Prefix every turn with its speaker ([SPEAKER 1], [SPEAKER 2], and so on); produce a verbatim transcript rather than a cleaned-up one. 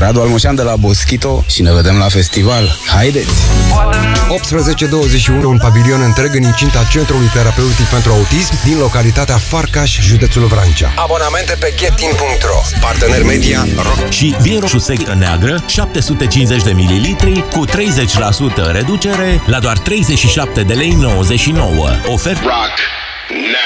[SPEAKER 1] Radu Almoșan de la Boschito și ne vedem la festival. Haideți!
[SPEAKER 2] optsprezece douăzeci și unu, un pavilion întreg în incinta Centrului Terapeutic pentru Autism din localitatea Farcaș, județul Vrancea. Abonamente pe getin punct ro. Partener media Rock.
[SPEAKER 3] Și vin roșu sectă neagră, șapte sute cincizeci de mililitri, cu treizeci la sută reducere la doar treizeci și șapte de lei nouăzeci și nouă. Ofertă Rock.